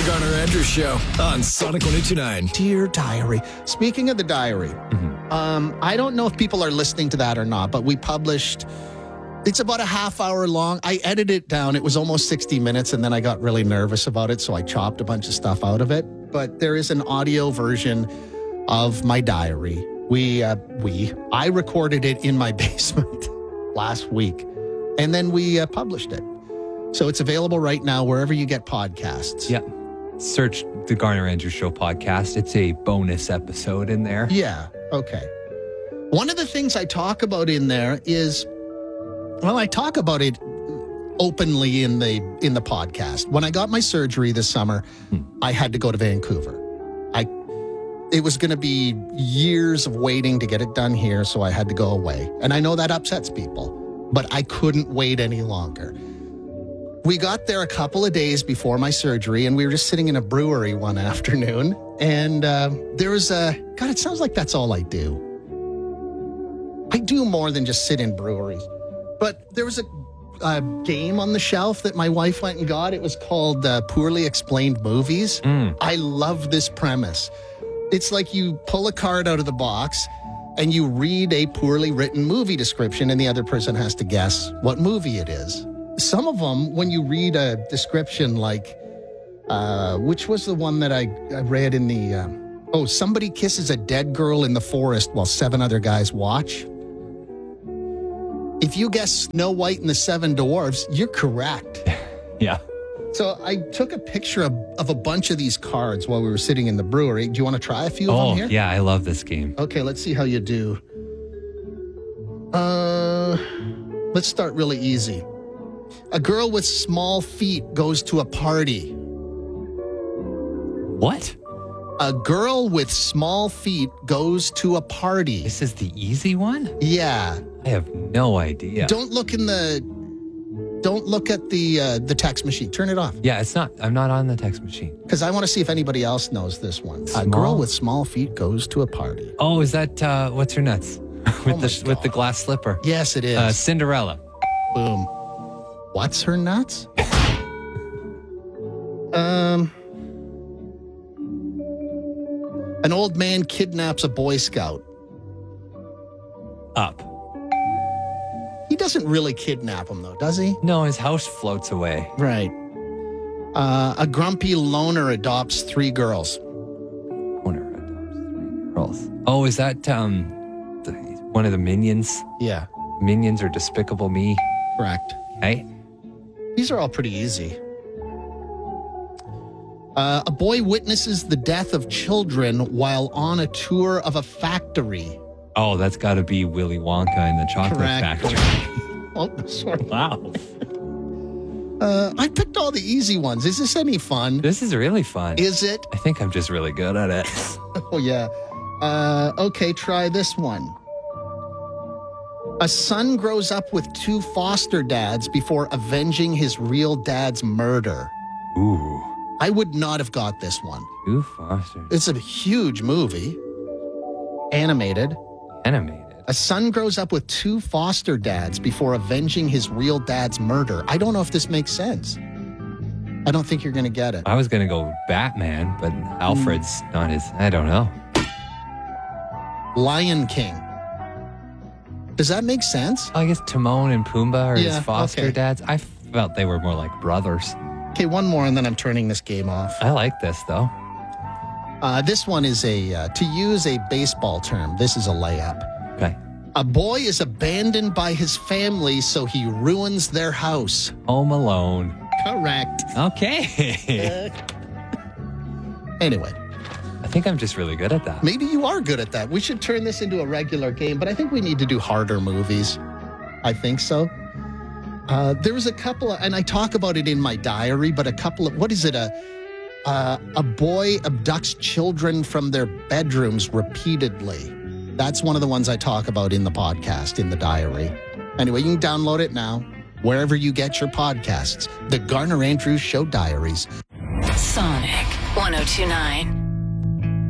Garner Andrews Show on Sonic 102.9. Dear Diary. Speaking of the diary, I don't know if people are listening to that or not, but we published, it's about a half hour long. I edited it down. It was almost 60 minutes, and then I got really nervous about it, so I chopped a bunch of stuff out of it. But there is an audio version of my diary. I recorded it in my basement last week, and then we published it. So it's available right now wherever you get podcasts. Yeah. Search the Garner Andrews Show podcast. It's a bonus episode in there. Yeah. Okay. One of the things I talk about in there is, well, I talk about it openly in the podcast. When I got my surgery this summer, I had to go to Vancouver. It was going to be years of waiting to get it done here, so I had to go away. And I know that upsets people, but I couldn't wait any longer. We got there a couple of days before my surgery, and we were just sitting in a brewery one afternoon. And there was God, it sounds like that's all I do. I do more than just sit in breweries. But there was a game on the shelf that my wife went and got. It was called Poorly Explained Movies. I love this premise. It's like you pull a card out of the box and you read a poorly written movie description, and the other person has to guess what movie it is. Some of them, when you read a description like, which was the one that I read in the, somebody kisses a dead girl in the forest while 7 other guys watch. If you guess Snow White and the 7 Dwarfs, you're correct. Yeah. So I took a picture of a bunch of these cards while we were sitting in the brewery. Do you want to try a few of them here? Yeah, I love this game. Okay, let's see how you do. Let's start really easy. A girl with small feet goes to a party. What? A girl with small feet goes to a party. This is the easy one? Yeah. I have no idea. Don't look at the text machine. Turn it off. Yeah, I'm not on the text machine. Because I want to see if anybody else knows this one. A girl with small feet goes to a party. Oh, is that what's her nuts? with the glass slipper. Yes, it is. Cinderella. Boom. What's her nuts? An old man kidnaps a Boy Scout. Up. He doesn't really kidnap him, though, does he? No, his house floats away. Right. A grumpy loner adopts 3 girls. Loner adopts 3 girls. Oh, is that one of the Minions? Yeah. Minions or Despicable Me? Correct. Hey? These are all pretty easy. A boy witnesses the death of children while on a tour of a factory. Oh, that's got to be Willy Wonka and the Chocolate Factory. Oh, sorry. Wow. I picked all the easy ones. Is this any fun? This is really fun. Is it? I think I'm just really good at it. Oh, yeah. Okay, try this one. A son grows up with 2 foster dads before avenging his real dad's murder. Ooh. I would not have got this one. 2 foster. It's a huge movie. Animated. A son grows up with 2 foster dads before avenging his real dad's murder. I don't know if this makes sense. I don't think you're going to get it. I was going to go Batman, but Alfred's not his. I don't know. Lion King. Does that make sense? I guess Timon and Pumbaa are his foster dads. I felt they were more like brothers. Okay, one more and then I'm turning this game off. I like this, though. This one is to use a baseball term, this is a layup. Okay. A boy is abandoned by his family, so he ruins their house. Home Alone. Correct. Okay. Anyway. I think I'm just really good at that. Maybe you are good at that. We should turn this into a regular game, but I think we need to do harder movies. I think so. There was a couple of, and I talk about it in my diary, but a couple of, what is it? A boy abducts children from their bedrooms repeatedly. That's one of the ones I talk about in the podcast, in the diary. Anyway, you can download it now, wherever you get your podcasts. The Garner Andrews Show Diaries. Sonic 102.9.